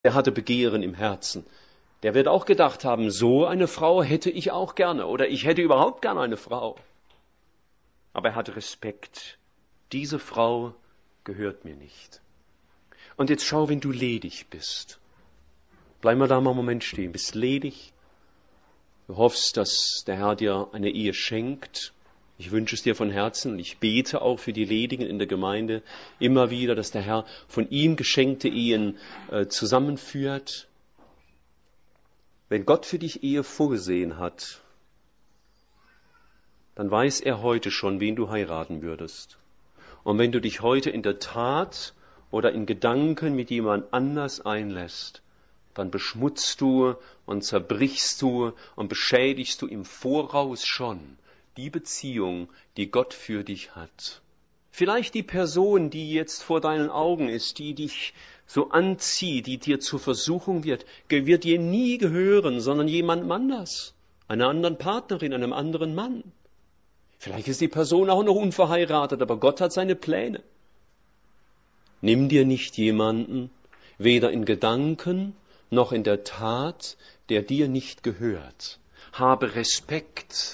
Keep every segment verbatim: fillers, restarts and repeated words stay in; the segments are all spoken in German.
Der hatte Begehren im Herzen. Der wird auch gedacht haben, so eine Frau hätte ich auch gerne oder ich hätte überhaupt gerne eine Frau. Aber er hatte Respekt. Diese Frau gehört mir nicht. Und jetzt schau, wenn du ledig bist. Bleib mal da mal einen Moment stehen. Bist ledig? Du hoffst, dass der Herr dir eine Ehe schenkt. Ich wünsche es dir von Herzen und ich bete auch für die Ledigen in der Gemeinde immer wieder, dass der Herr von ihm geschenkte Ehen äh, zusammenführt. Wenn Gott für dich Ehe vorgesehen hat, dann weiß er heute schon, wen du heiraten würdest. Und wenn du dich heute in der Tat oder in Gedanken mit jemand anders einlässt, dann beschmutzt du und zerbrichst du und beschädigst du im Voraus schon die Beziehung, die Gott für dich hat. Vielleicht die Person, die jetzt vor deinen Augen ist, die dich so anzieht, die dir zur Versuchung wird, wird dir nie gehören, sondern jemand anders, einer anderen Partnerin, einem anderen Mann. Vielleicht ist die Person auch noch unverheiratet, aber Gott hat seine Pläne. Nimm dir nicht jemanden, weder in Gedanken noch in der Tat, der dir nicht gehört. Habe Respekt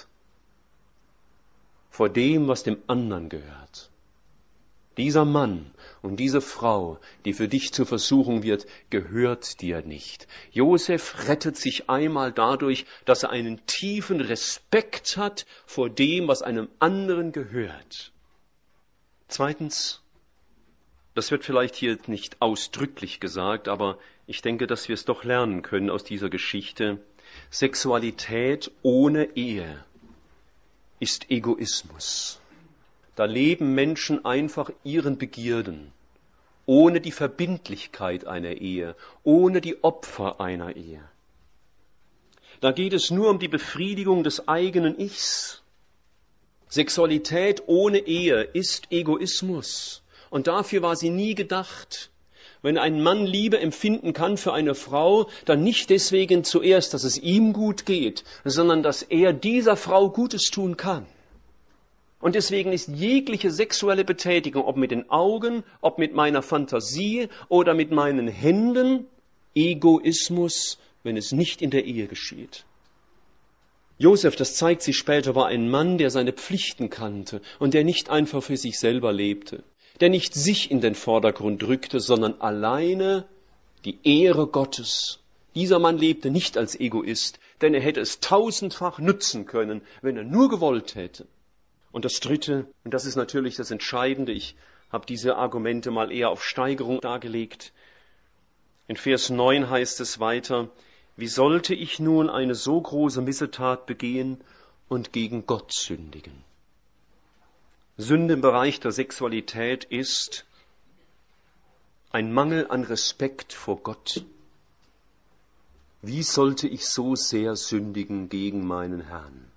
vor dem, was dem anderen gehört. Dieser Mann und diese Frau, die für dich zur Versuchung wird, gehört dir nicht. Josef rettet sich einmal dadurch, dass er einen tiefen Respekt hat vor dem, was einem anderen gehört. Zweitens, das wird vielleicht hier nicht ausdrücklich gesagt, aber ich denke, dass wir es doch lernen können aus dieser Geschichte. Sexualität ohne Ehe ist Egoismus. Da leben Menschen einfach ihren Begierden, ohne die Verbindlichkeit einer Ehe, ohne die Opfer einer Ehe. Da geht es nur um die Befriedigung des eigenen Ichs. Sexualität ohne Ehe ist Egoismus. Und dafür war sie nie gedacht. Wenn ein Mann Liebe empfinden kann für eine Frau, dann nicht deswegen zuerst, dass es ihm gut geht, sondern dass er dieser Frau Gutes tun kann. Und deswegen ist jegliche sexuelle Betätigung, ob mit den Augen, ob mit meiner Fantasie oder mit meinen Händen, Egoismus, wenn es nicht in der Ehe geschieht. Josef, das zeigt sich später, war ein Mann, der seine Pflichten kannte und der nicht einfach für sich selber lebte, der nicht sich in den Vordergrund rückte, sondern alleine die Ehre Gottes. Dieser Mann lebte nicht als Egoist, denn er hätte es tausendfach nutzen können, wenn er nur gewollt hätte. Und das Dritte, und das ist natürlich das Entscheidende, ich habe diese Argumente mal eher auf Steigerung dargelegt. In Vers neun heißt es weiter, wie sollte ich nun eine so große Missetat begehen und gegen Gott sündigen? Sünde im Bereich der Sexualität ist ein Mangel an Respekt vor Gott. Wie sollte ich so sehr sündigen gegen meinen Herrn?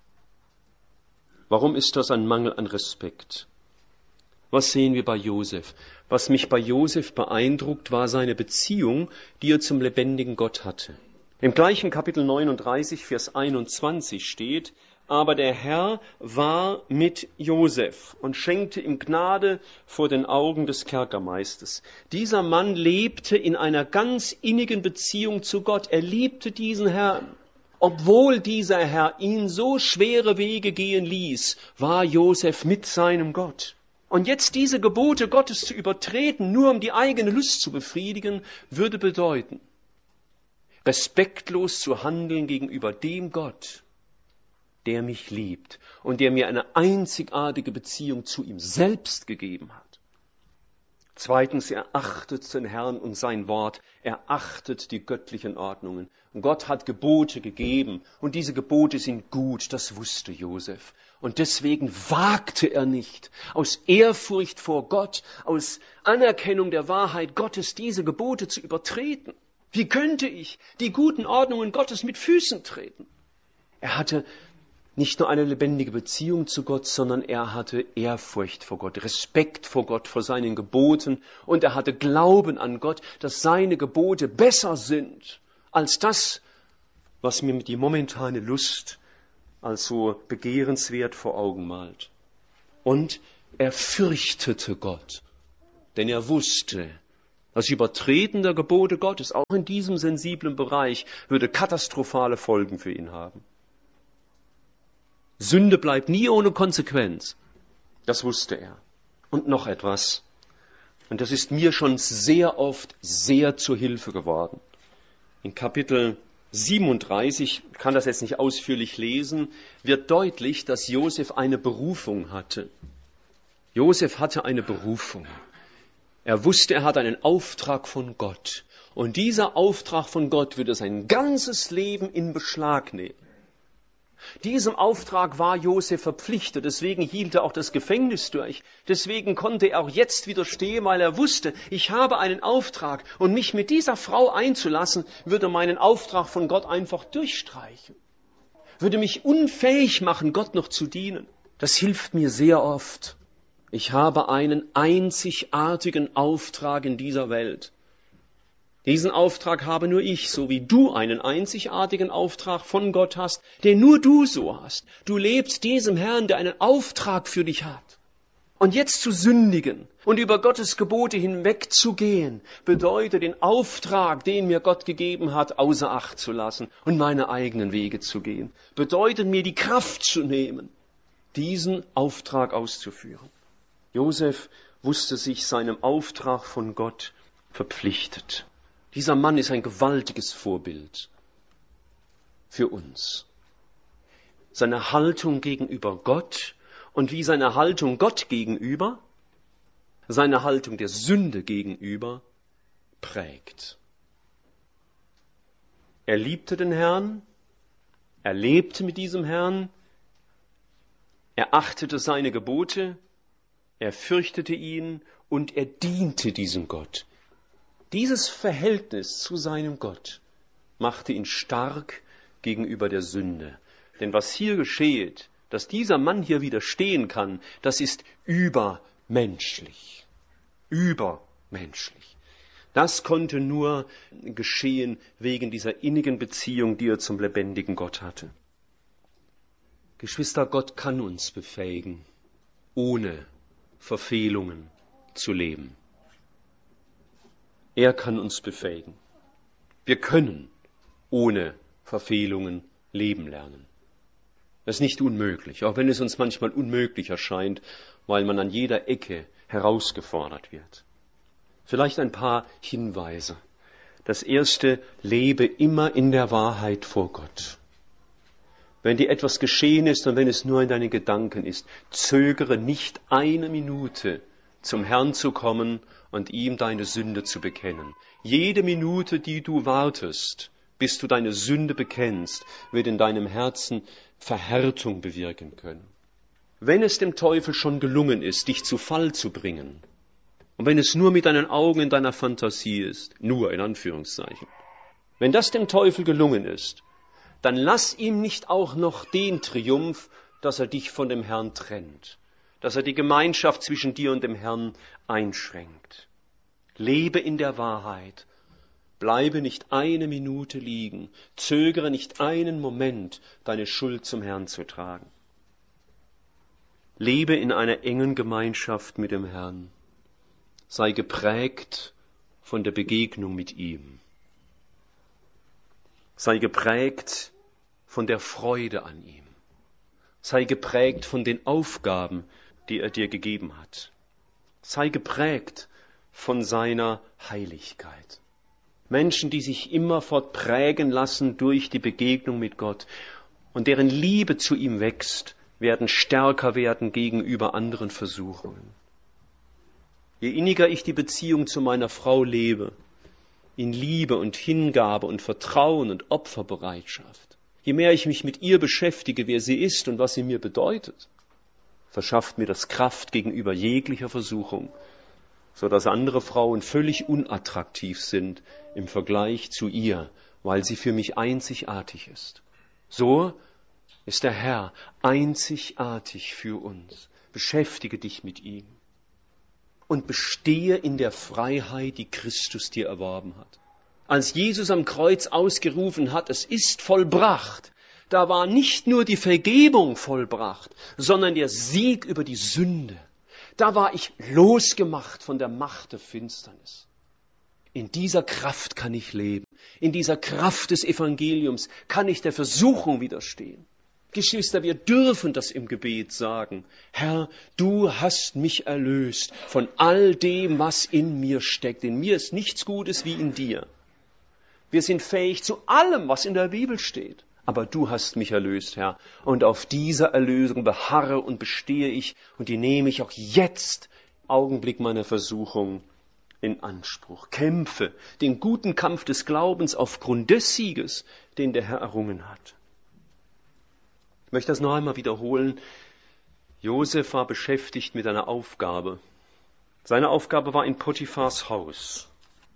Warum ist das ein Mangel an Respekt? Was sehen wir bei Josef? Was mich bei Josef beeindruckt, war seine Beziehung, die er zum lebendigen Gott hatte. Im gleichen Kapitel neununddreißig, Vers einundzwanzig steht, aber der Herr war mit Josef und schenkte ihm Gnade vor den Augen des Kerkermeisters. Dieser Mann lebte in einer ganz innigen Beziehung zu Gott. Er liebte diesen Herrn. Obwohl dieser Herr ihn so schwere Wege gehen ließ, war Josef mit seinem Gott. Und jetzt diese Gebote Gottes zu übertreten, nur um die eigene Lust zu befriedigen, würde bedeuten, respektlos zu handeln gegenüber dem Gott, der mich liebt und der mir eine einzigartige Beziehung zu ihm selbst gegeben hat. Zweitens, er achtet den Herrn und sein Wort, er achtet die göttlichen Ordnungen. Und Gott hat Gebote gegeben und diese Gebote sind gut, das wusste Josef. Und deswegen wagte er nicht, aus Ehrfurcht vor Gott, aus Anerkennung der Wahrheit Gottes, diese Gebote zu übertreten. Wie könnte ich die guten Ordnungen Gottes mit Füßen treten? Er hatte nicht nur eine lebendige Beziehung zu Gott, sondern er hatte Ehrfurcht vor Gott, Respekt vor Gott, vor seinen Geboten. Und er hatte Glauben an Gott, dass seine Gebote besser sind als das, was mir die momentane Lust als so begehrenswert vor Augen malt. Und er fürchtete Gott, denn er wusste, Das Übertreten der Gebote Gottes, auch in diesem sensiblen Bereich, würde katastrophale Folgen für ihn haben. Sünde bleibt nie ohne Konsequenz. Das wusste er. Und noch etwas. Und das ist mir schon sehr oft sehr zur Hilfe geworden. In Kapitel siebenunddreißig, ich kann das jetzt nicht ausführlich lesen, wird deutlich, dass Josef eine Berufung hatte. Josef hatte eine Berufung. Er wusste, er hat einen Auftrag von Gott. Und dieser Auftrag von Gott würde sein ganzes Leben in Beschlag nehmen. Diesem Auftrag war Josef verpflichtet, deswegen hielt er auch das Gefängnis durch. Deswegen konnte er auch jetzt widerstehen, weil er wusste, ich habe einen Auftrag und mich mit dieser Frau einzulassen, würde meinen Auftrag von Gott einfach durchstreichen. Würde mich unfähig machen, Gott noch zu dienen. Das hilft mir sehr oft. Ich habe einen einzigartigen Auftrag in dieser Welt. Diesen Auftrag habe nur ich, so wie du einen einzigartigen Auftrag von Gott hast, den nur du so hast. Du lebst diesem Herrn, der einen Auftrag für dich hat. Und jetzt zu sündigen und über Gottes Gebote hinwegzugehen, bedeutet den Auftrag, den mir Gott gegeben hat, außer Acht zu lassen und meine eigenen Wege zu gehen. Bedeutet mir die Kraft zu nehmen, diesen Auftrag auszuführen. Josef wusste sich seinem Auftrag von Gott verpflichtet. Dieser Mann ist ein gewaltiges Vorbild für uns. Seine Haltung gegenüber Gott und wie seine Haltung Gott gegenüber, seine Haltung der Sünde gegenüber prägt. Er liebte den Herrn, er lebte mit diesem Herrn, er achtete seine Gebote, er fürchtete ihn und er diente diesem Gott. Dieses Verhältnis zu seinem Gott machte ihn stark gegenüber der Sünde. Denn was hier geschieht, dass dieser Mann hier widerstehen kann, das ist übermenschlich. Übermenschlich. Das konnte nur geschehen wegen dieser innigen Beziehung, die er zum lebendigen Gott hatte. Geschwister, Gott kann uns befähigen, ohne Verfehlungen zu leben. Er kann uns befähigen. Wir können ohne Verfehlungen leben lernen. Das ist nicht unmöglich, auch wenn es uns manchmal unmöglich erscheint, weil man an jeder Ecke herausgefordert wird. Vielleicht ein paar Hinweise. Das erste, lebe immer in der Wahrheit vor Gott. Wenn dir etwas geschehen ist und wenn es nur in deinen Gedanken ist, zögere nicht eine Minute, zum Herrn zu kommen und ihm deine Sünde zu bekennen. Jede Minute, die du wartest, bis du deine Sünde bekennst, wird in deinem Herzen Verhärtung bewirken können. Wenn es dem Teufel schon gelungen ist, dich zu Fall zu bringen, und wenn es nur mit deinen Augen in deiner Fantasie ist, nur in Anführungszeichen, wenn das dem Teufel gelungen ist, dann lass ihm nicht auch noch den Triumph, dass er dich von dem Herrn trennt, dass er die Gemeinschaft zwischen dir und dem Herrn einschränkt. Lebe in der Wahrheit. Bleibe nicht eine Minute liegen. Zögere nicht einen Moment, deine Schuld zum Herrn zu tragen. Lebe in einer engen Gemeinschaft mit dem Herrn. Sei geprägt von der Begegnung mit ihm. Sei geprägt von der Freude an ihm. Sei geprägt von den Aufgaben, die er dir gegeben hat. Sei geprägt von seiner Heiligkeit. Menschen, die sich immerfort prägen lassen durch die Begegnung mit Gott und deren Liebe zu ihm wächst, werden stärker werden gegenüber anderen Versuchungen. Je inniger ich die Beziehung zu meiner Frau lebe, in Liebe und Hingabe und Vertrauen und Opferbereitschaft, je mehr ich mich mit ihr beschäftige, wer sie ist und was sie mir bedeutet, verschafft mir das Kraft gegenüber jeglicher Versuchung, so dass andere Frauen völlig unattraktiv sind im Vergleich zu ihr, weil sie für mich einzigartig ist. So ist der Herr einzigartig für uns. Beschäftige dich mit ihm und bestehe in der Freiheit, die Christus dir erworben hat. Als Jesus am Kreuz ausgerufen hat, es ist vollbracht, da war nicht nur die Vergebung vollbracht, sondern der Sieg über die Sünde. Da war ich losgemacht von der Macht der Finsternis. In dieser Kraft kann ich leben. In dieser Kraft des Evangeliums kann ich der Versuchung widerstehen. Geschwister, wir dürfen das im Gebet sagen. Herr, du hast mich erlöst von all dem, was in mir steckt. In mir ist nichts Gutes wie in dir. Wir sind fähig zu allem, was in der Bibel steht. Aber du hast mich erlöst, Herr. Und auf dieser Erlösung beharre und bestehe ich. Und die nehme ich auch jetzt, Augenblick meiner Versuchung, in Anspruch. Kämpfe den guten Kampf des Glaubens aufgrund des Sieges, den der Herr errungen hat. Ich möchte das noch einmal wiederholen. Josef war beschäftigt mit einer Aufgabe. Seine Aufgabe war in Potiphars Haus.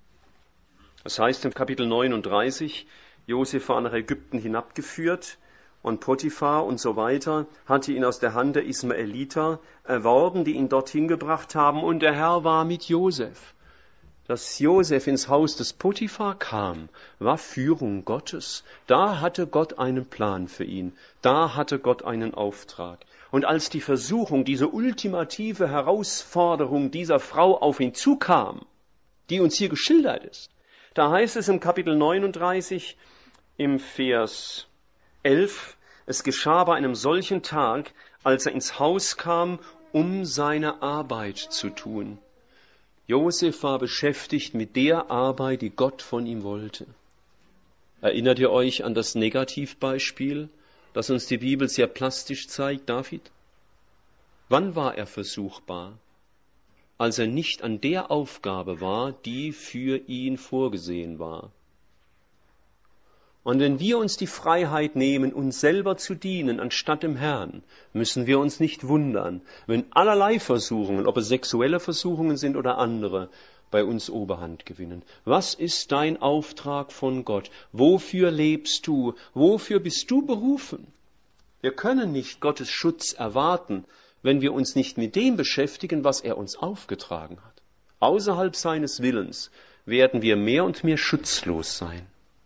Das heißt im Kapitel neununddreißig, Josef war nach Ägypten hinabgeführt und Potiphar und so weiter hatte ihn aus der Hand der Ismaeliter erworben, die ihn dorthin gebracht haben, und der Herr war mit Josef. Dass Josef ins Haus des Potiphar kam, war Führung Gottes. Da hatte Gott einen Plan für ihn. Da hatte Gott einen Auftrag. Und als die Versuchung, diese ultimative Herausforderung dieser Frau auf ihn zukam, die uns hier geschildert ist, da heißt es im Kapitel neununddreißig, im Vers elf, es geschah bei einem solchen Tag, als er ins Haus kam, um seine Arbeit zu tun. Josef war beschäftigt mit der Arbeit, die Gott von ihm wollte. Erinnert ihr euch an das Negativbeispiel, das uns die Bibel sehr plastisch zeigt, David? Wann war er versuchbar? Als er nicht an der Aufgabe war, die für ihn vorgesehen war. Und wenn wir uns die Freiheit nehmen, uns selber zu dienen, anstatt dem Herrn, müssen wir uns nicht wundern, wenn allerlei Versuchungen, ob es sexuelle Versuchungen sind oder andere, bei uns Oberhand gewinnen. Was ist dein Auftrag von Gott? Wofür lebst du? Wofür bist du berufen? Wir können nicht Gottes Schutz erwarten, wenn wir uns nicht mit dem beschäftigen, was er uns aufgetragen hat. Außerhalb seines Willens werden wir mehr und mehr schutzlos sein.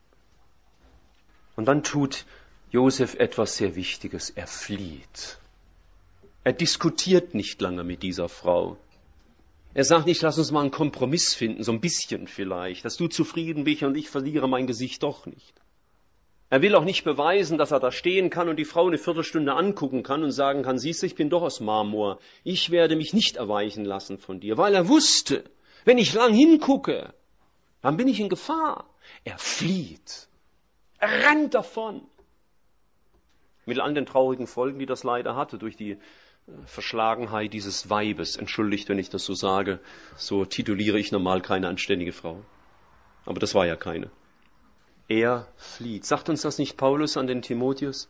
Und dann tut Josef etwas sehr Wichtiges. Er flieht. Er diskutiert nicht lange mit dieser Frau. Er sagt nicht, lass uns mal einen Kompromiss finden, so ein bisschen vielleicht, dass du zufrieden bist und ich verliere mein Gesicht doch nicht. Er will auch nicht beweisen, dass er da stehen kann und die Frau eine Viertelstunde angucken kann und sagen kann, siehst du, ich bin doch aus Marmor. Ich werde mich nicht erweichen lassen von dir, weil er wusste, wenn ich lang hingucke, dann bin ich in Gefahr. Er flieht. Er rennt davon. Mit all den traurigen Folgen, die das leider hatte, durch die Verschlagenheit dieses Weibes. Entschuldigt, wenn ich das so sage. So tituliere ich normal keine anständige Frau. Aber das war ja keine. Er flieht. Sagt uns das nicht Paulus an den Timotheus?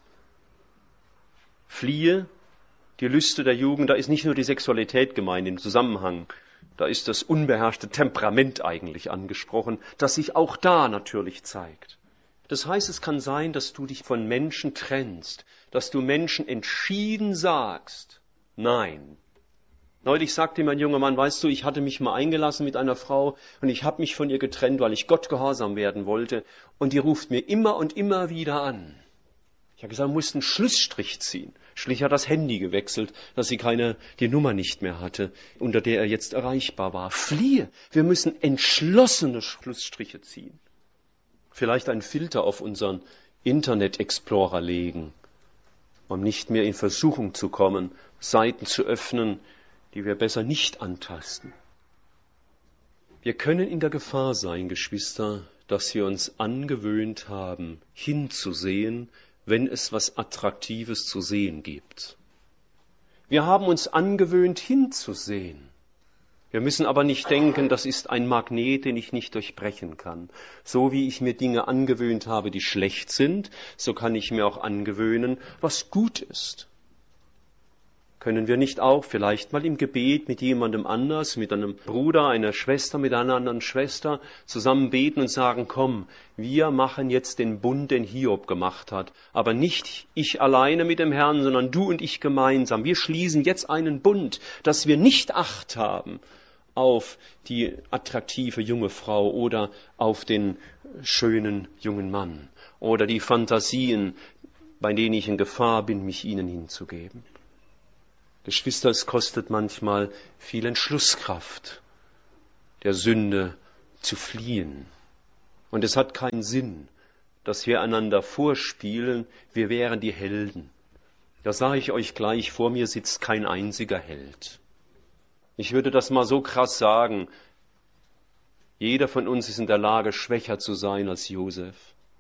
Fliehe die Lüste der Jugend. Da ist nicht nur die Sexualität gemeint im Zusammenhang. Da ist das unbeherrschte Temperament eigentlich angesprochen, das sich auch da natürlich zeigt. Das heißt, es kann sein, dass du dich von Menschen trennst, dass du Menschen entschieden sagst, nein. Neulich sagte mir ein junger Mann, weißt du, ich hatte mich mal eingelassen mit einer Frau und ich habe mich von ihr getrennt, weil ich Gott gehorsam werden wollte, und die ruft mir immer und immer wieder an. Ich habe gesagt, du musst einen Schlussstrich ziehen. Schließlich hat das Handy gewechselt, dass sie keine, die Nummer nicht mehr hatte, unter der er jetzt erreichbar war. Fliehe, wir müssen entschlossene Schlussstriche ziehen. Vielleicht einen Filter auf unseren Internet Explorer legen, um nicht mehr in Versuchung zu kommen, Seiten zu öffnen, die wir besser nicht antasten. Wir können in der Gefahr sein, Geschwister, dass wir uns angewöhnt haben, hinzusehen, wenn es was Attraktives zu sehen gibt. Wir haben uns angewöhnt, hinzusehen. Wir müssen aber nicht denken, das ist ein Magnet, den ich nicht durchbrechen kann. So wie ich mir Dinge angewöhnt habe, die schlecht sind, so kann ich mir auch angewöhnen, was gut ist. Können wir nicht auch vielleicht mal im Gebet mit jemandem anders, mit einem Bruder, einer Schwester, mit einer anderen Schwester zusammen beten und sagen, komm, wir machen jetzt den Bund, den Hiob gemacht hat, aber nicht ich alleine mit dem Herrn, sondern du und ich gemeinsam. Wir schließen jetzt einen Bund, dass wir nicht Acht haben auf die attraktive junge Frau oder auf den schönen jungen Mann oder die Fantasien, bei denen ich in Gefahr bin, mich ihnen hinzugeben. Geschwister, es kostet manchmal viel Entschlusskraft, der Sünde zu fliehen. Und es hat keinen Sinn, dass wir einander vorspielen, wir wären die Helden. Da sage ich euch gleich, vor mir sitzt kein einziger Held. Ich würde das mal so krass sagen, jeder von uns ist in der Lage, schwächer zu sein als Josef.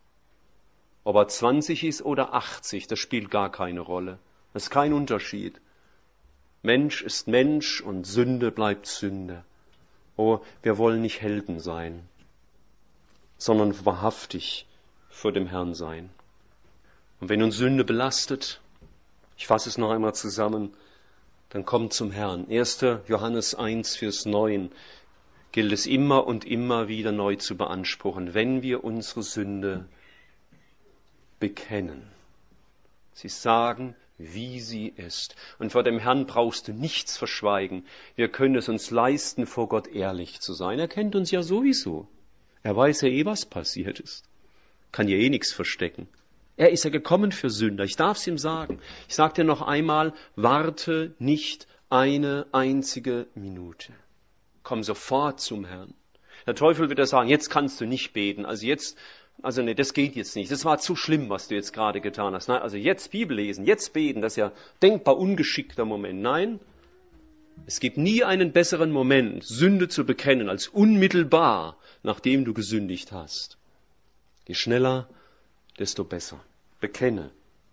Ob er zwanzig ist oder achtzig, das spielt gar keine Rolle. Das ist kein Unterschied. Mensch ist Mensch und Sünde bleibt Sünde. Oh, wir wollen nicht Helden sein, sondern wahrhaftig vor dem Herrn sein. Und wenn uns Sünde belastet, ich fasse es noch einmal zusammen, dann kommt zum Herrn. erster Johannes eins, Vers neun gilt es immer und immer wieder neu zu beanspruchen, wenn wir unsere Sünde bekennen. Sie sagen, wie sie ist. Und vor dem Herrn brauchst du nichts verschweigen. Wir können es uns leisten, vor Gott ehrlich zu sein. Er kennt uns ja sowieso. Er weiß ja eh, was passiert ist. Kann ja eh nichts verstecken. Er ist ja gekommen für Sünder. Ich darf es ihm sagen. Ich sage dir noch einmal, warte nicht eine einzige Minute. Komm sofort zum Herrn. Der Teufel wird ja sagen, jetzt kannst du nicht beten. Also jetzt, also nee, das geht jetzt nicht. Das war zu schlimm, was du jetzt gerade getan hast. Nein, also jetzt Bibel lesen, jetzt beten, das ist ja denkbar ungeschickter Moment. Nein, es gibt nie einen besseren Moment, Sünde zu bekennen, als unmittelbar, nachdem du gesündigt hast. Je schneller, desto besser. Bekenne.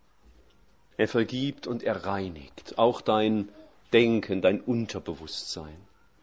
Er vergibt und er reinigt. Auch dein Denken, dein Unterbewusstsein.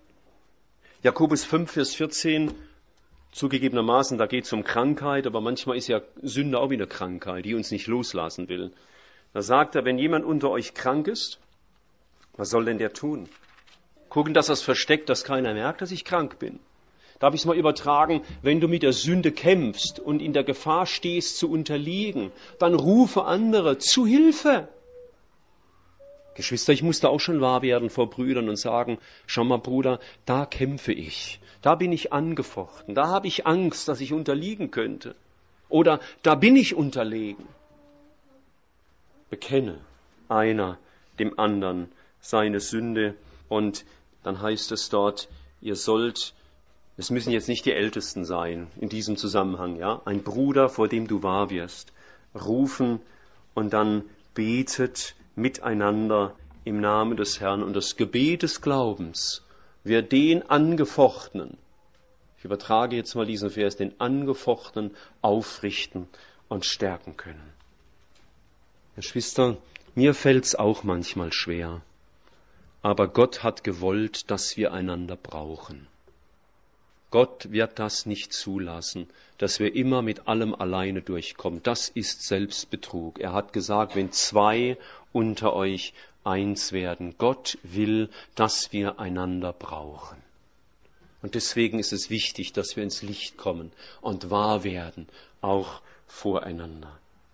Jakobus fünf, Vers vierzehn, zugegebenermaßen, da geht es um Krankheit, aber manchmal ist ja Sünde auch wie eine Krankheit, die uns nicht loslassen will. Da sagt er, wenn jemand unter euch krank ist, was soll denn der tun? Gucken, dass er es versteckt, dass keiner merkt, dass ich krank bin. Darf ich es mal übertragen, wenn du mit der Sünde kämpfst und in der Gefahr stehst zu unterliegen, dann rufe andere zu Hilfe. Geschwister, ich musste auch schon wahr werden vor Brüdern und sagen, schau mal Bruder, da kämpfe ich, da bin ich angefochten, da habe ich Angst, dass ich unterliegen könnte. Oder da bin ich unterlegen. Bekenne einer dem anderen seine Sünde und dann heißt es dort, ihr sollt, es müssen jetzt nicht die Ältesten sein in diesem Zusammenhang, ja, ein Bruder, vor dem du wahr wirst, rufen und dann betet miteinander im Namen des Herrn und das Gebet des Glaubens wird den Angefochtenen, ich übertrage jetzt mal diesen Vers, den Angefochtenen aufrichten und stärken können. Geschwister, mir fällt's auch manchmal schwer, aber Gott hat gewollt, dass wir einander brauchen. Gott wird das nicht zulassen, dass wir immer mit allem alleine durchkommen. Das ist Selbstbetrug. Er hat gesagt, wenn zwei unter euch eins werden. Gott will, dass wir einander brauchen. Und deswegen ist es wichtig, dass wir ins Licht kommen und wahr werden, auch voreinander.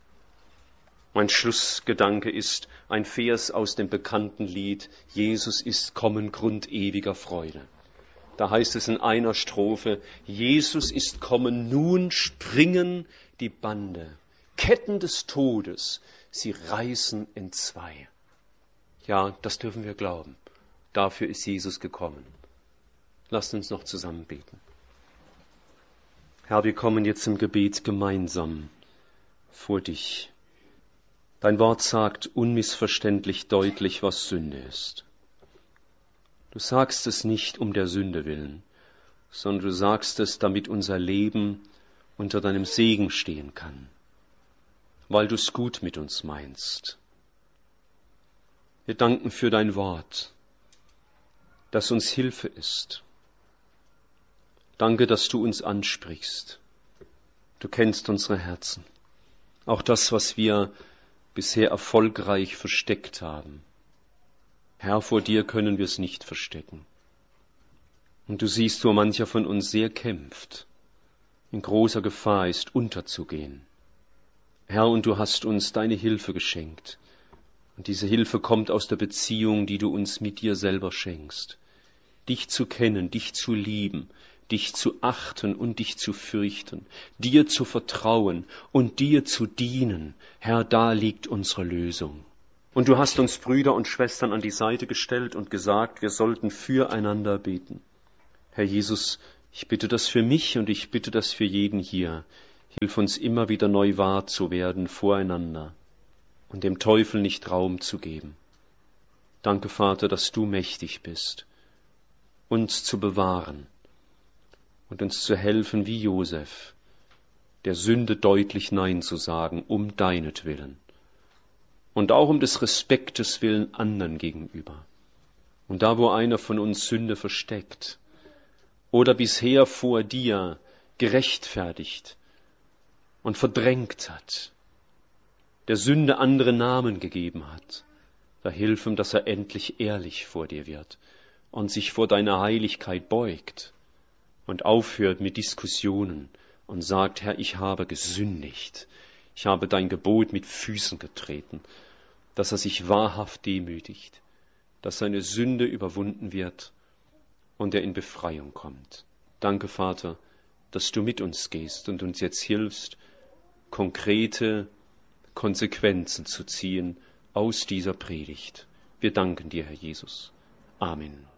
Mein Schlussgedanke ist ein Vers aus dem bekannten Lied, Jesus ist kommen, Grund ewiger Freude. Da heißt es in einer Strophe, Jesus ist kommen, nun springen die Bande, Ketten des Todes, sie reißen entzwei. Ja, das dürfen wir glauben. Dafür ist Jesus gekommen. Lasst uns noch zusammen beten. Herr, wir kommen jetzt im Gebet gemeinsam vor dich. Dein Wort sagt unmissverständlich deutlich, was Sünde ist. Du sagst es nicht um der Sünde willen, sondern du sagst es, damit unser Leben unter deinem Segen stehen kann, weil du es gut mit uns meinst. Wir danken für dein Wort, das uns Hilfe ist. Danke, dass du uns ansprichst. Du kennst unsere Herzen, auch das, was wir bisher erfolgreich versteckt haben. Herr, vor dir können wir es nicht verstecken. Und du siehst, wo mancher von uns sehr kämpft, in großer Gefahr ist, unterzugehen. Herr, und du hast uns deine Hilfe geschenkt. Und diese Hilfe kommt aus der Beziehung, die du uns mit dir selber schenkst. Dich zu kennen, dich zu lieben, dich zu achten und dich zu fürchten, dir zu vertrauen und dir zu dienen. Herr, da liegt unsere Lösung. Und du hast uns Brüder und Schwestern an die Seite gestellt und gesagt, wir sollten füreinander beten. Herr Jesus, Ich bitte das für mich und ich bitte das für jeden hier. Hilf uns immer wieder neu wahr zu werden voreinander und dem Teufel nicht Raum zu geben. Danke, Vater, dass du mächtig bist, uns zu bewahren und uns zu helfen wie Josef, der Sünde deutlich Nein zu sagen, um deinetwillen und auch um des Respektes willen anderen gegenüber. Und da, wo einer von uns Sünde versteckt oder bisher vor dir gerechtfertigt und verdrängt hat, der Sünde andere Namen gegeben hat, da hilf ihm, dass er endlich ehrlich vor dir wird und sich vor deiner Heiligkeit beugt und aufhört mit Diskussionen und sagt, Herr, ich habe gesündigt, ich habe dein Gebot mit Füßen getreten, dass er sich wahrhaft demütigt, dass seine Sünde überwunden wird und er in Befreiung kommt. Danke, Vater, dass du mit uns gehst und uns jetzt hilfst, konkrete Konsequenzen zu ziehen aus dieser Predigt. Wir danken dir, Herr Jesus. Amen.